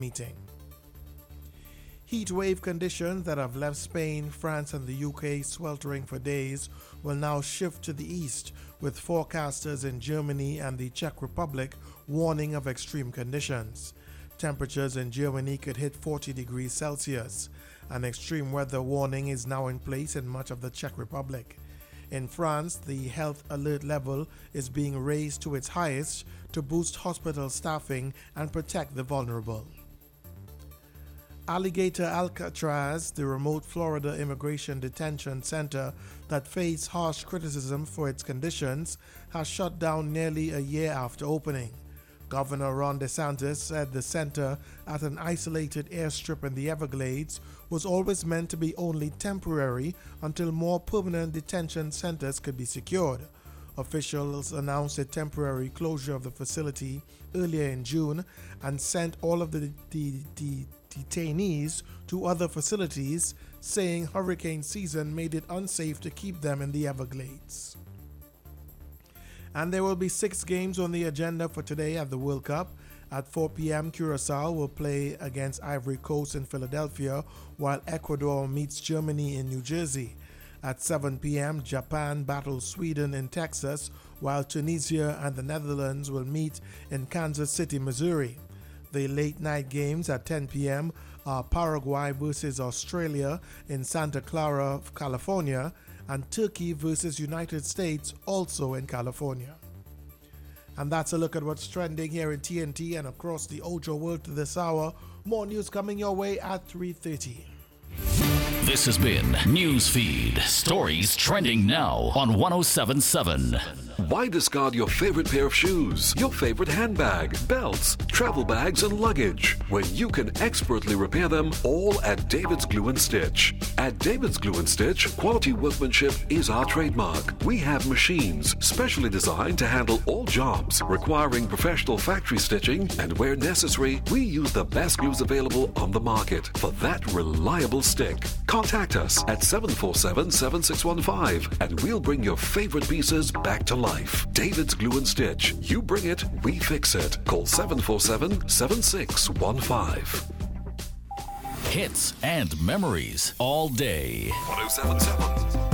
meeting. Heat wave conditions that have left Spain, France, and the UK sweltering for days will now shift to the east, with forecasters in Germany and the Czech Republic warning of extreme conditions. Temperatures in Germany could hit 40 degrees Celsius. An extreme weather warning is now in place in much of the Czech Republic. In France, the health alert level is being raised to its highest to boost hospital staffing and protect the vulnerable. Alligator Alcatraz, the remote Florida immigration detention center that faced harsh criticism for its conditions, has shut down nearly a year after opening. Governor Ron DeSantis said the center, at an isolated airstrip in the Everglades, was always meant to be only temporary until more permanent detention centers could be secured. Officials announced a temporary closure of the facility earlier in June and sent all of the detainees to other facilities, saying hurricane season made it unsafe to keep them in the Everglades. And there will be 6 games on the agenda for today at the World Cup. At 4 p.m., Curaçao will play against Ivory Coast in Philadelphia, while Ecuador meets Germany in New Jersey. At 7 p.m., Japan battles Sweden in Texas, while Tunisia and the Netherlands will meet in Kansas City, Missouri. The late-night games at 10 p.m. are Paraguay versus Australia in Santa Clara, California, and Turkey versus United States, also in California. And that's a look at what's trending here in TNT and across the Ojo world to this hour. More news coming your way at 3:30. This has been Newsfeed. Stories trending now on 107.7. Why discard your favorite pair of shoes, your favorite handbag, belts, travel bags, and luggage when you can expertly repair them all at David's Glue and Stitch? At David's Glue and Stitch, quality workmanship is our trademark. We have machines specially designed to handle all jobs requiring professional factory stitching, and where necessary, we use the best glues available on the market for that reliable stick. Contact us at 747-7615 and we'll bring your favorite pieces back to life. David's Glue and Stitch. You bring it, we fix it. Call 747-7615. Hits and memories all day. 1077.